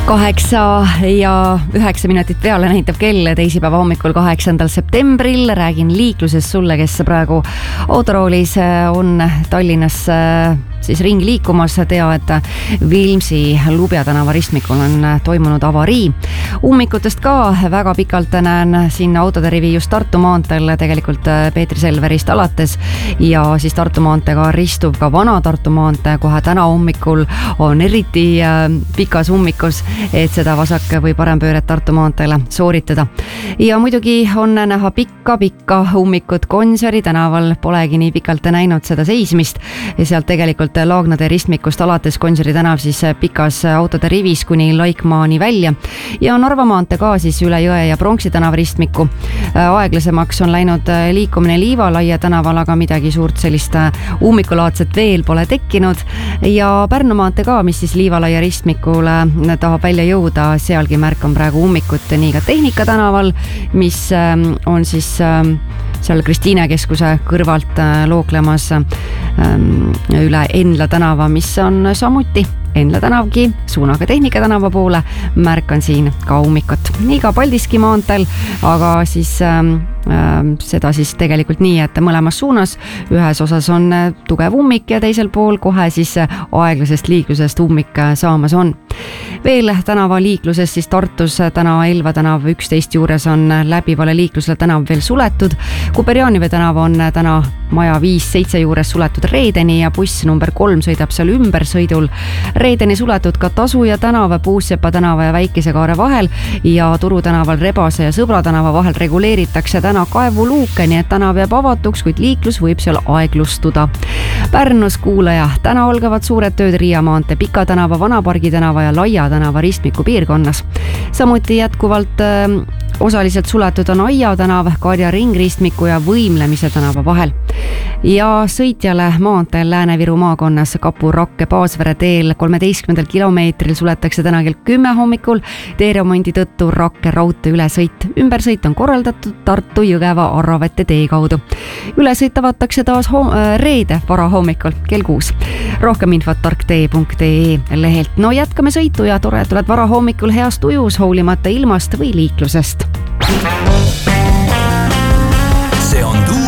8:09 peale näitab kell teisipäeva hommikul 8. septembril. Räägin liiklusest sulle, kes praegu autoroolis on Tallinnas siis ringi liikumas. Tea, et Viimsi Lubja tänava ristmikul on toimunud avarii. Ummikutest ka väga pikalt näen siin autode rivi just Tartu maanteel, tegelikult Peetri Selverist alates ja siis Tartu maanteega ristuv ka Vana Tartu maantee. Kohe täna hommikul on eriti pikas ummikus, et seda vasak- või parempööret Tartu maanteele sooritada. Ja muidugi on näha pikka ummikut Gonsiori tänaval, polegi nii pikalt näinud seda seismist ja sealt tegelikult Laagnade ristmikust alates Gonsiori tänav siis pikas autode rivis kuni Laikmaani välja ja Narva maantee ka siis üle Jõe ja Pronksi tänava ristmikku. Aeglasemaks on läinud liikumine Liivalaia tänaval, aga midagi suurt sellist ummikulaadset veel pole tekkinud ja Pärnu maantee ka, mis siis Liivalaia ristmikule tahab välja jõuda, sealgi märkan praegu ummikut nii ka Tehnika tänaval, mis on siis seal Kristiine keskuse kõrvalt looklemas üle Enla tänava, mis on samuti Enla tänavgi suunaga Tehnika tänava poole, märkan siin ka ummikut. Nii ka Paldiski maanteel, aga siis seda siis tegelikult nii, et mõlemas suunas ühes osas on tugev ummik ja teisel pool kohe siis aeglasest liiklusest ummik saamas on. Veel tänava liikluses siis Tartus täna Elva tänav 11 juures on läbivale liiklusele tänav veel suletud. Kuperjaanive tänav on täna maja 5-7 juures suletud Reedeni ja buss number 3 sõidab seal ümbersõidul. Reedeni suletud ka Tasuja tänav Puussepa tänava ja Väikese-Kaare vahel ja Turu tänaval Rebase ja Sõbra tänava vahel reguleeritakse täna kaevuluuke, nii et tänav jääb avatuks, kuid liiklus võib seal aeglustuda. Pärnus kuulaja, täna algavad suured tööd Riia maantee Pika tänava, Vanapargi tänava ja Laia tänava ristmiku piirkonnas. Samuti jätkuvalt osaliselt suletud on Aia tänav Karja ringristmiku ja Võimlemise tänava vahel. Ja sõitjale maanteel Lääne-Viru maakonnas Kapu-Rakke Paasvere teel 13 kilomeetril suletakse täna kell 10 hommikul teeremondi tõttu Rakke raudtee ülesõit. Ümbersõit on korraldatud Tartu, Jõgeva, Arravete tee kaudu. Ülesõit avatakse taas reede varahommikul kell 6. Rohkem infot tarktee.ee lehelt. No jätkame sõitu ja tore, et oled varahommikul heas tujus, hoolimata ilmast või liiklusest. See on